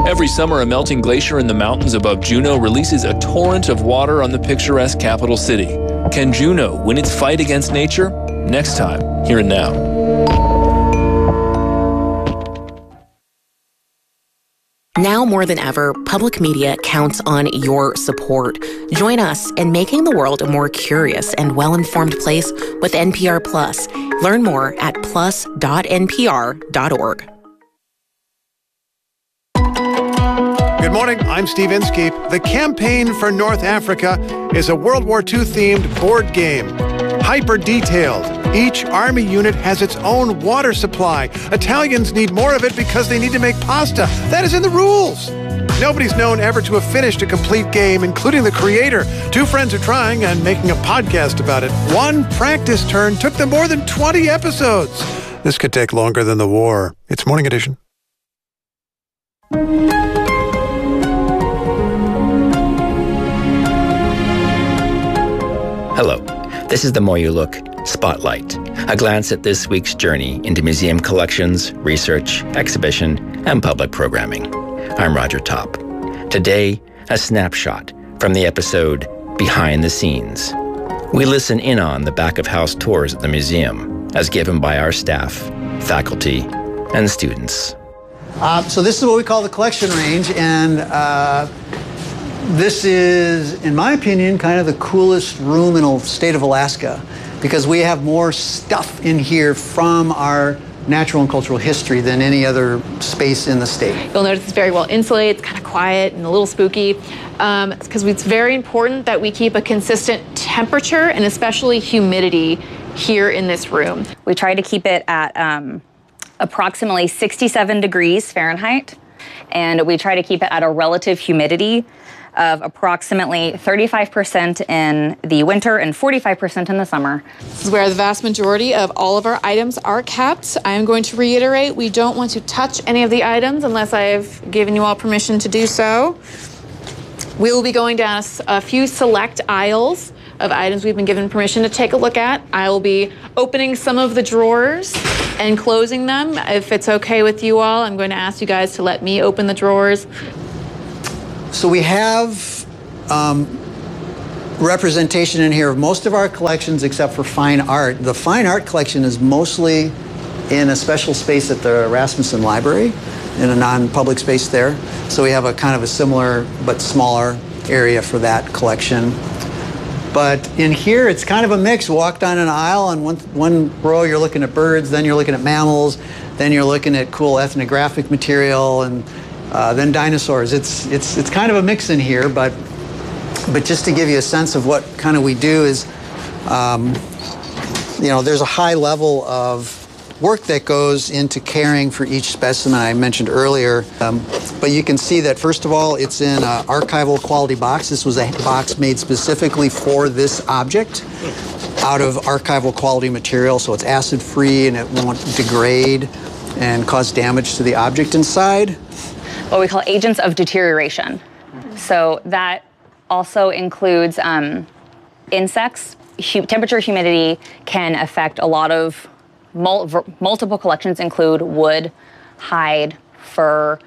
Every summer, a melting glacier in the mountains above Juneau releases a torrent of water on the picturesque capital city. Can Juneau win its fight against nature? Next time, here and now. Now more than ever, public media counts on your support. Join us in making the world a more curious and well-informed place with NPR Plus. Learn more at plus.npr.org. Good morning, I'm Steve Inskeep. The Campaign for North Africa is a World War II-themed board game. Hyper-detailed. Each army unit has its own water supply. Italians need more of it because they need to make pasta. That is in the rules. Nobody's known ever to have finished a complete game, including the creator. Two friends are trying and making a podcast about it. One practice turn took them more than 20 episodes. This could take longer than the war. It's Morning Edition. Hello, this is The More You Look Spotlight, a glance at this week's journey into museum collections, research, exhibition, and public programming. I'm Roger Topp. Today, a snapshot from the episode Behind the Scenes. We listen in on the back-of-house tours at the museum, as given by our staff, faculty, and students. So this is what we call the collection range, and this is, in my opinion, kind of the coolest room in the state of Alaska, because we have more stuff in here from our natural and cultural history than any other space in the state. You'll notice it's very well insulated, it's kind of quiet and a little spooky, because it's very important that we keep a consistent temperature and especially humidity here in this room. We try to keep it at approximately 67 degrees Fahrenheit, and we try to keep it at a relative humidity of approximately 35% in the winter and 45% in the summer. This is where the vast majority of all of our items are kept. I am going to reiterate, we don't want to touch any of the items unless I've given you all permission to do so. We will be going down a few select aisles of items we've been given permission to take a look at. I will be opening some of the drawers and closing them. If it's okay with you all, I'm going to ask you guys to let me open the drawers. So we have representation in here of most of our collections except for fine art. The fine art collection is mostly in a special space at the Rasmussen Library, in a non-public space there. So we have a kind of a similar but smaller area for that collection. But in here, it's kind of a mix. Walk down an aisle, and one row you're looking at birds, then you're looking at mammals, then you're looking at cool ethnographic material, and then dinosaurs. It's kind of a mix in here, but just to give you a sense of what kind of we do is, there's a high level of work that goes into caring for each specimen I mentioned earlier. But you can see that, first of all, it's in an archival quality box. This was a box made specifically for this object out of archival quality material, so it's acid-free and it won't degrade and cause damage to the object inside. What we call agents of deterioration. So that also includes insects. Temperature, humidity can affect a lot of multiple collections, include wood, hide, fur,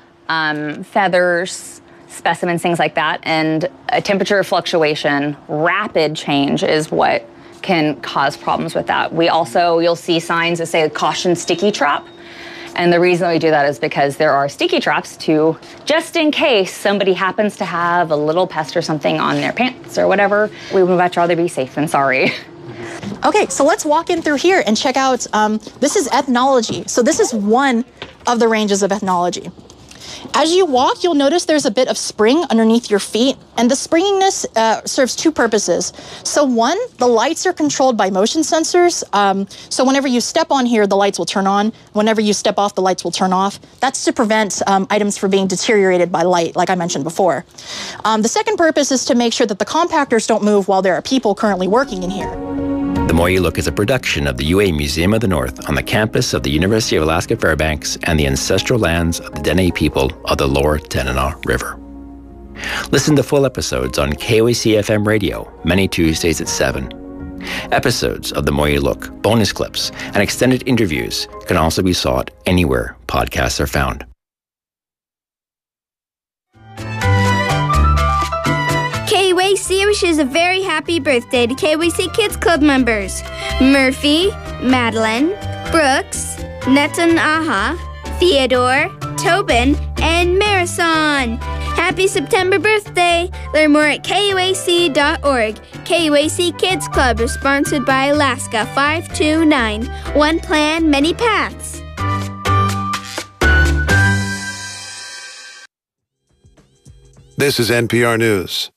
feathers, specimens, things like that. And a temperature fluctuation, rapid change is what can cause problems with that. We also, you'll see signs that say caution sticky trap. And the reason we do that is because there are sticky traps to, just in case somebody happens to have a little pest or something on their pants or whatever, we would much rather be safe than sorry. Okay, so let's walk in through here and check out, this is ethnology. So this is one of the ranges of ethnology. As you walk, you'll notice there's a bit of spring underneath your feet, and the springiness serves two purposes. So one, the lights are controlled by motion sensors. So whenever you step on here, the lights will turn on. Whenever you step off, the lights will turn off. That's to prevent items from being deteriorated by light, like I mentioned before. The second purpose is to make sure that the compactors don't move while there are people currently working in here. The More You Look is a production of the UA Museum of the North on the campus of the University of Alaska Fairbanks and the ancestral lands of the Dene people of the Lower Tanana River. Listen to full episodes on KOAC-FM radio, many Tuesdays at 7. Episodes of The More You Look, bonus clips, and extended interviews can also be sought anywhere podcasts are found. KUAC wishes a very happy birthday to KUAC Kids Club members Murphy, Madeline, Brooks, Netanyahu, Theodore, Tobin, and Marisol. Happy September birthday! Learn more at KUAC.org. KUAC Kids Club is sponsored by Alaska 529. One plan, many paths. This is NPR News.